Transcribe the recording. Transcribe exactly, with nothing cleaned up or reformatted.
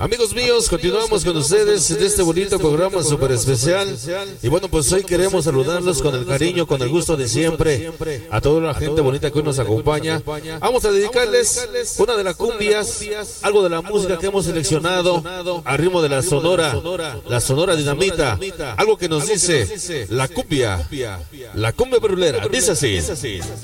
Amigos míos, continuamos con ustedes en este bonito programa súper especial. Y bueno, pues hoy queremos saludarlos con el cariño, con el gusto de siempre a toda la gente bonita que hoy nos acompaña. Vamos a dedicarles una de las cumbias, algo de la música que hemos seleccionado al ritmo de la Sonora, la Sonora Dinamita. Algo que nos dice la cumbia, la cumbia perulera. Dice así.